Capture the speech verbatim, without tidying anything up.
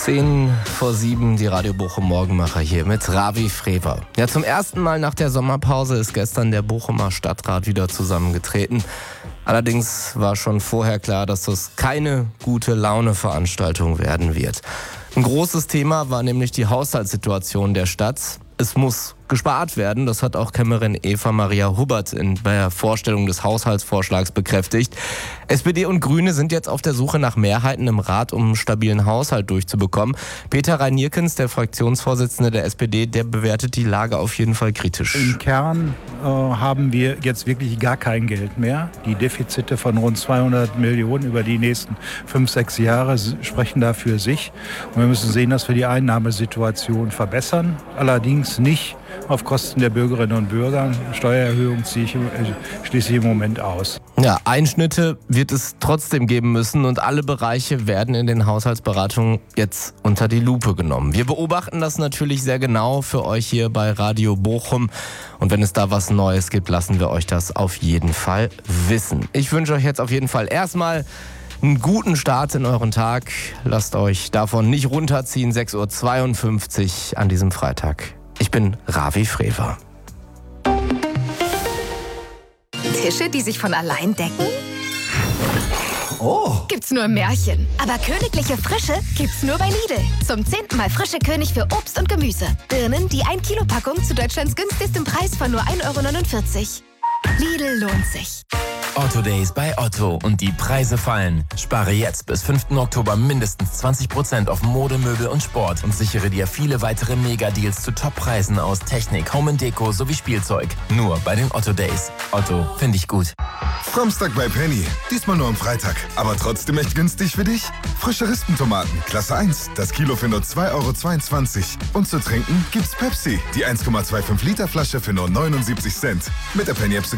Zehn vor sieben, die Radio Bochum Morgenmacher hier mit Ravi Frewer. Ja, zum ersten Mal nach der Sommerpause ist gestern der Bochumer Stadtrat wieder zusammengetreten. Allerdings war schon vorher klar, dass das keine gute Laune-Veranstaltung werden wird. Ein großes Thema war nämlich die Haushaltssituation der Stadt. Es muss gespart werden, das hat auch Kämmerin Eva Maria Hubbert in der Vorstellung des Haushaltsvorschlags bekräftigt. S P D und Grüne sind jetzt auf der Suche nach Mehrheiten im Rat, um einen stabilen Haushalt durchzubekommen. Peter Rhein-Nierkens, der Fraktionsvorsitzende der S P D, der bewertet die Lage auf jeden Fall kritisch. Im Kern äh, haben wir jetzt wirklich gar kein Geld mehr. Die Defizite von rund zweihundert Millionen über die nächsten fünf, sechs Jahre sprechen da für sich. Und wir müssen sehen, dass wir die Einnahmesituation verbessern. Allerdings nicht auf Kosten der Bürgerinnen und Bürger. Steuererhöhung ziehe ich, schließe ich im Moment aus. Ja, Einschnitte wird es trotzdem geben müssen und alle Bereiche werden in den Haushaltsberatungen jetzt unter die Lupe genommen. Wir beobachten das natürlich sehr genau für euch hier bei Radio Bochum und wenn es da was Neues gibt, lassen wir euch das auf jeden Fall wissen. Ich wünsche euch jetzt auf jeden Fall erstmal einen guten Start in euren Tag. Lasst euch davon nicht runterziehen. sechs Uhr zweiundfünfzig an diesem Freitag. Ich bin Ravi Frewer. Tische, die sich von allein decken? Oh! Gibt's nur im Märchen. Aber königliche Frische gibt's nur bei Lidl. Zum zehnten Mal frische König für Obst und Gemüse. Birnen, die ein Kilo Packung zu Deutschlands günstigstem Preis von nur ein Euro neunundvierzig. Lidl lohnt sich. Otto Days bei Otto und die Preise fallen. Spare jetzt bis fünften Oktober mindestens zwanzig Prozent auf Mode, Möbel und Sport und sichere dir viele weitere Megadeals zu Toppreisen aus Technik, Home and Deko sowie Spielzeug. Nur bei den Otto Days. Otto, finde ich gut. Samstag bei Penny. Diesmal nur am Freitag. Aber trotzdem echt günstig für dich? Frische Rispentomaten, Klasse eins. Das Kilo für nur zwei Euro zweiundzwanzig. Und zu trinken gibt's Pepsi. Die eins Komma fünfundzwanzig Liter Flasche für nur neunundsiebzig Cent. Mit der Penny App